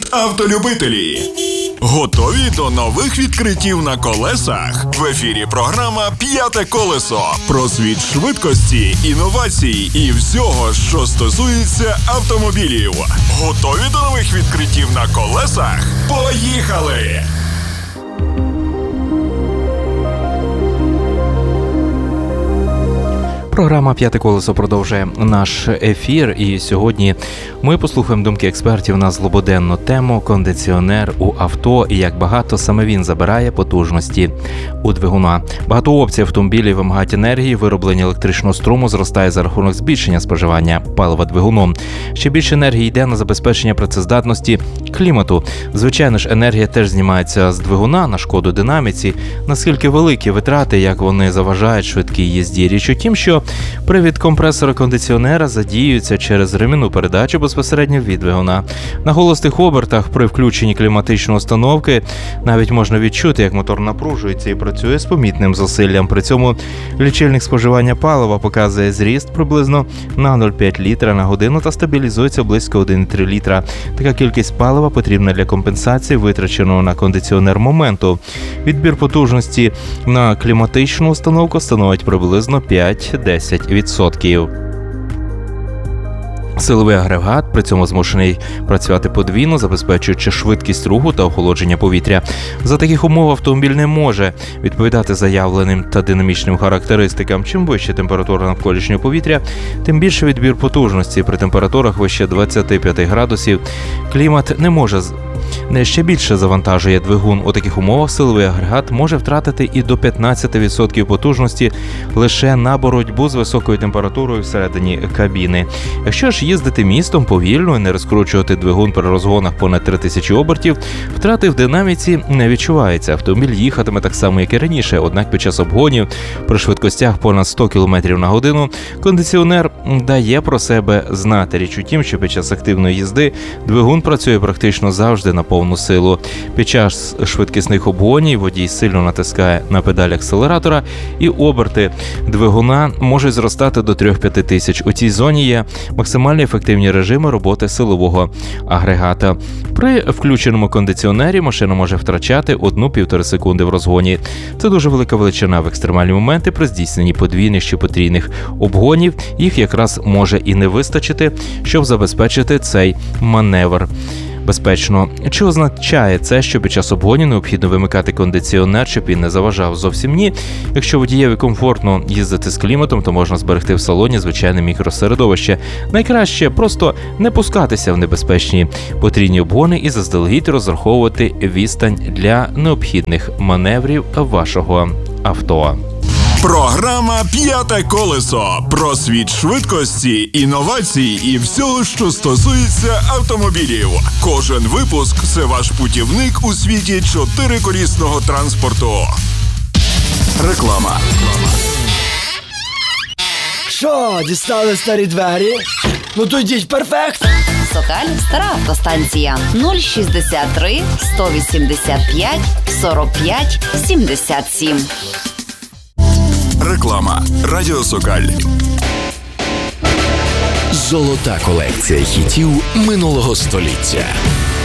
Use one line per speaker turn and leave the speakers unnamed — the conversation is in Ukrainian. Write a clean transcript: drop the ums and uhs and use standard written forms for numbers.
Привіт, автолюбителі! Готові до нових відкриттів на колесах? В ефірі програма «П'яте колесо» про світ швидкості, інновацій і всього, що стосується автомобілів. Готові до нових відкриттів на колесах? Поїхали!
Програма «П'яте колесо» продовжує наш ефір, і сьогодні ми послухаємо думки експертів на злободенну тему «Кондиціонер у авто» і як багато саме він забирає потужності у двигуна. Багато опцій автомобілів вимагають енергії, вироблення електричного струму зростає за рахунок збільшення споживання палива двигуном. Ще більше енергії йде на забезпечення працездатності клімату. Звичайно ж, енергія теж знімається з двигуна на шкоду динаміці. Наскільки великі витрати, як вони заважають швидкій їзді? Річ у тім, що привід компресора кондиціонера задіюється через ремінну передачу безпосередньо від двигуна. На холостих обертах при включенні кліматичної установки навіть можна відчути, як мотор напружується і працює з помітним зусиллям. При цьому лічильник споживання палива показує зріст приблизно на 0,5 літра на годину та стабілізується близько 1,3 літра. Така кількість палива потрібна для компенсації витраченого на кондиціонер моменту. Відбір потужності на кліматичну установку становить приблизно 5-10%. Силовий агрегат при цьому змушений працювати подвійно, забезпечуючи швидкість руху та охолодження повітря. За таких умов автомобіль не може відповідати заявленим та динамічним характеристикам. Чим вища температура навколишнього повітря, тим більше відбір потужності. При температурах вище 25 градусів клімат не ще більше завантажує двигун. У таких умовах силовий агрегат може втратити і до 15% потужності лише на боротьбу з високою температурою всередині кабіни. Якщо ж їздити містом повільно і не розкручувати двигун при розгонах понад 3000 обертів, втрати в динаміці не відчуваються. Автомобіль їхатиме так само, як і раніше, однак під час обгонів при швидкостях понад 100 км на годину кондиціонер дає про себе знати. Річ у тім, що під час активної їзди двигун працює практично завжди на повну силу. Під час швидкісних обгонів водій сильно натискає на педаль акселератора і оберти двигуна можуть зростати до 3-5 тисяч. У цій зоні є максимально ефективні режими роботи силового агрегата. При включеному кондиціонері машина може втрачати 1-1,5 секунди в розгоні. Це дуже велика величина в екстремальні моменти при здійсненні подвійних чи потрійних обгонів. Їх якраз може і не вистачити, щоб забезпечити цей маневр безпечно. Чи означає це, що під час обгонів необхідно вимикати кондиціонер, щоб він не заважав? Зовсім ні. Якщо водієві комфортно їздити з кліматом, то можна зберегти в салоні звичайне мікросередовище. Найкраще просто не пускатися в небезпечні потрійні обгони і заздалегідь розраховувати відстань для необхідних маневрів вашого авто.
Програма «П'яте колесо» про світ швидкості, інновацій і всього, що стосується автомобілів. Кожен випуск – це ваш путівник у світі чотириколісного транспорту. Реклама.
Що, дістали старі двері? Ну то йдіть, перфект!
Сокаль, стара автостанція. 063 185 45 77.
Реклама. Радіо Сокаль.
Золота колекція хітів минулого століття.